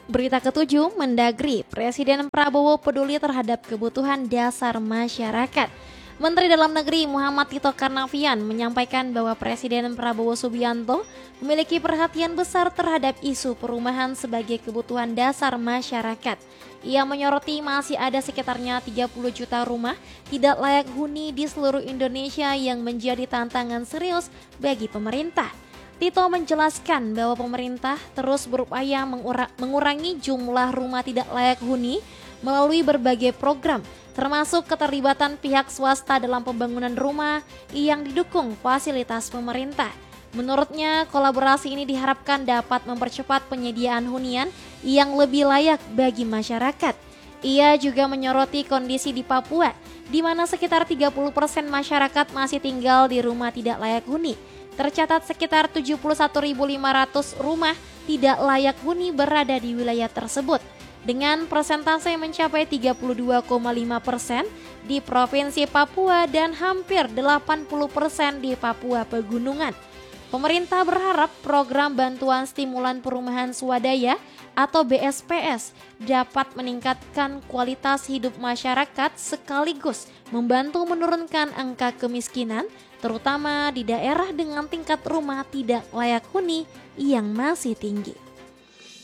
Berita ketujuh, Mendagri, Presiden Prabowo peduli terhadap kebutuhan dasar masyarakat. Menteri Dalam Negeri Muhammad Tito Karnavian menyampaikan bahwa Presiden Prabowo Subianto memiliki perhatian besar terhadap isu perumahan sebagai kebutuhan dasar masyarakat. Ia menyoroti masih ada sekitarnya 30 juta rumah tidak layak huni di seluruh Indonesia yang menjadi tantangan serius bagi pemerintah. Tito menjelaskan bahwa pemerintah terus berupaya mengurangi jumlah rumah tidak layak huni melalui berbagai program, termasuk keterlibatan pihak swasta dalam pembangunan rumah yang didukung fasilitas pemerintah. Menurutnya, kolaborasi ini diharapkan dapat mempercepat penyediaan hunian yang lebih layak bagi masyarakat. Ia juga menyoroti kondisi di Papua, di mana sekitar 30% masyarakat masih tinggal di rumah tidak layak huni. Tercatat sekitar 71.500 rumah tidak layak huni berada di wilayah tersebut, dengan persentase mencapai 32,5% di Provinsi Papua dan hampir 80% di Papua Pegunungan. Pemerintah berharap program bantuan stimulan perumahan swadaya atau BSPS dapat meningkatkan kualitas hidup masyarakat sekaligus membantu menurunkan angka kemiskinan, terutama di daerah dengan tingkat rumah tidak layak huni yang masih tinggi.